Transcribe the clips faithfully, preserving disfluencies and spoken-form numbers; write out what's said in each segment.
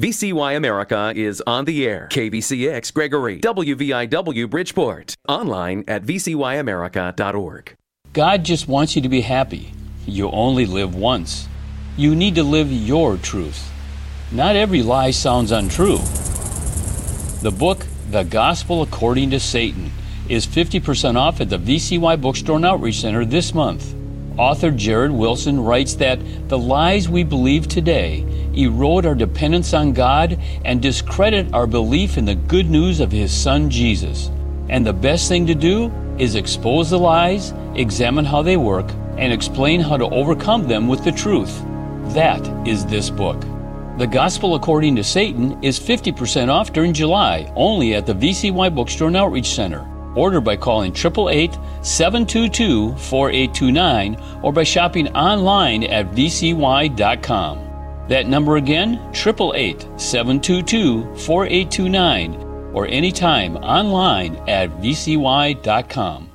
V C Y America is on the air. K V C X Gregory, W V I W Bridgeport. Online at v c y america dot org. God just wants you to be happy. You only live once. You need to live your truth. Not every lie sounds untrue. The book, The Gospel According to Satan, is fifty percent off at the V C Y Bookstore and Outreach Center this month. Author Jared Wilson writes that the lies we believe today erode our dependence on God and discredit our belief in the good news of His Son Jesus. And the best thing to do is expose the lies, examine how they work, and explain how to overcome them with the truth. That is this book. The Gospel According to Satan is fifty percent off during July, only at the V C Y Bookstore and Outreach Center. Order by calling eight eight eight, seven two two, four eight two nine or by shopping online at v c y dot com. That number again, eight eight eight, seven two two, four eight two nine or anytime online at v c y dot com.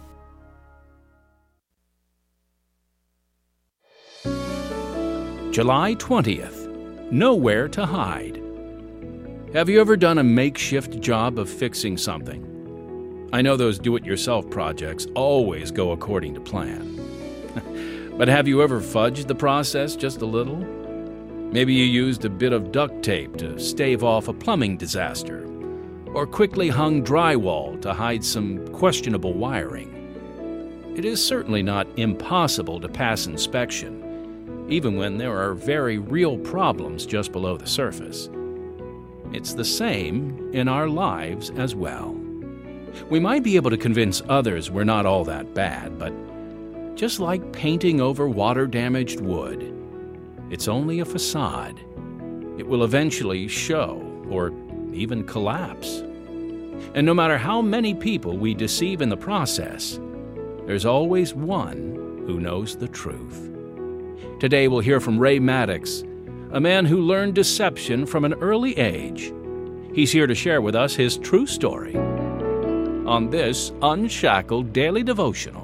July twentieth. Nowhere to hide. Have you ever done a makeshift job of fixing something? I know those do-it-yourself projects always go according to plan. But have you ever fudged the process just a little? Maybe you used a bit of duct tape to stave off a plumbing disaster, or quickly hung drywall to hide some questionable wiring. It is certainly not impossible to pass inspection, even when there are very real problems just below the surface. It's the same in our lives as well. We might be able to convince others we're not all that bad, but just like painting over water-damaged wood, it's only a facade. It will eventually show, or even collapse. And no matter how many people we deceive in the process, there's always one who knows the truth. Today we'll hear from Ray Maddox, a man who learned deception from an early age. He's here to share with us his true story on this Unshackled Daily Devotional.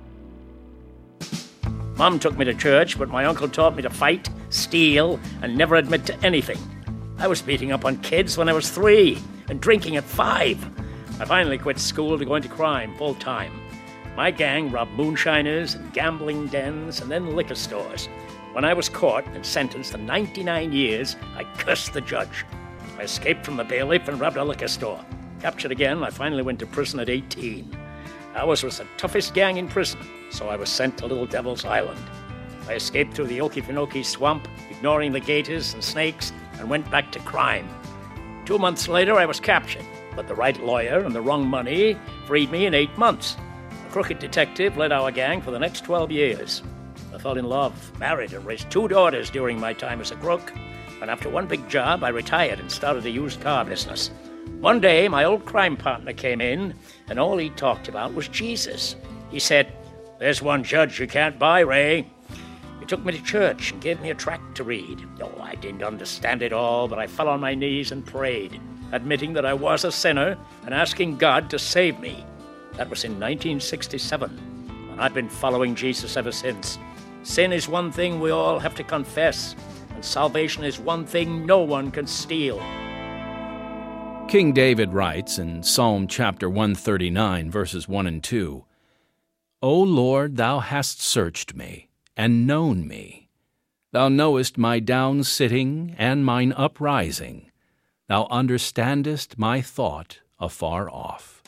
Mom took me to church, but my uncle taught me to fight, steal, and never admit to anything. I was beating up on kids when I was three and drinking at five. I finally quit school to go into crime full time. My gang robbed moonshiners and gambling dens and then liquor stores. When I was caught and sentenced to ninety-nine years, I cursed the judge. I escaped from the bailiff and robbed a liquor store. Captured again, I finally went to prison at eighteen. Ours was the toughest gang in prison, so I was sent to Little Devil's Island. I escaped through the Okefenokee swamp, ignoring the gators and snakes, and went back to crime. Two months later, I was captured, but the right lawyer and the wrong money freed me in eight months. A crooked detective led our gang for the next twelve years. I fell in love, married, and raised two daughters during my time as a crook. And after one big job, I retired and started a used car business. One day, my old crime partner came in, and all he talked about was Jesus. He said, "There's one judge you can't buy, Ray." He took me to church and gave me a tract to read. Oh, I didn't understand it all, but I fell on my knees and prayed, admitting that I was a sinner and asking God to save me. That was in nineteen sixty-seven, and I've been following Jesus ever since. Sin is one thing we all have to confess, and salvation is one thing no one can steal. King David writes in Psalm chapter one thirty-nine, verses one and two, "O Lord, thou hast searched me, and known me. Thou knowest my down-sitting and mine uprising. Thou understandest my thought afar off."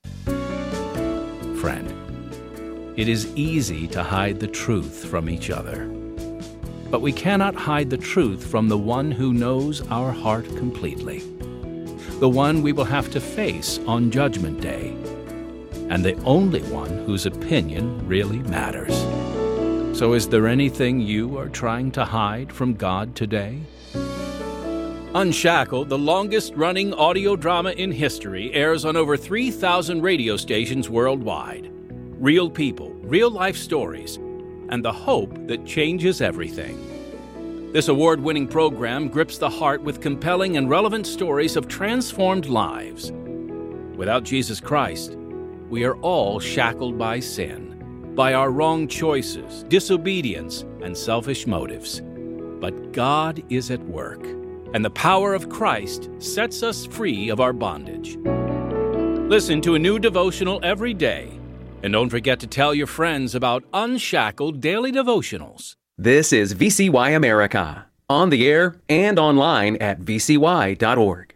Friend, it is easy to hide the truth from each other, but we cannot hide the truth from the one who knows our heart completely, the one we will have to face on Judgment Day, and the only one whose opinion really matters. So is there anything you are trying to hide from God today? Unshackled, the longest-running audio drama in history, airs on over three thousand radio stations worldwide. Real people, real-life stories, and the hope that changes everything. This award-winning program grips the heart with compelling and relevant stories of transformed lives. Without Jesus Christ, we are all shackled by sin, by our wrong choices, disobedience, and selfish motives. But God is at work, and the power of Christ sets us free of our bondage. Listen to a new devotional every day, and don't forget to tell your friends about Unshackled Daily Devotionals. This is V C Y America, on the air and online at v c y dot org.